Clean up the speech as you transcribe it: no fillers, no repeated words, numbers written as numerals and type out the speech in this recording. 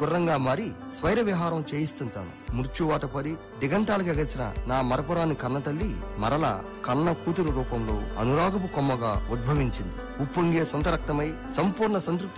గుర్రంగా మారి స్వైర విహారం చేయిస్తుంటాను. మృత్యువాట పడి దిగంతాలకు ఎగసిన నా మరపురాని కన్న తల్లి మరలా కన్న కూతురు రూపంలో అనురాగపు కొమ్మగా ఉద్భవించింది. ఉప్పొంగే సొంత రక్తమై సంపూర్ణ సంతృప్తి